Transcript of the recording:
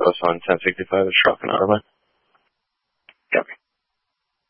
us on 1065 at Shrock and Arma. Copy.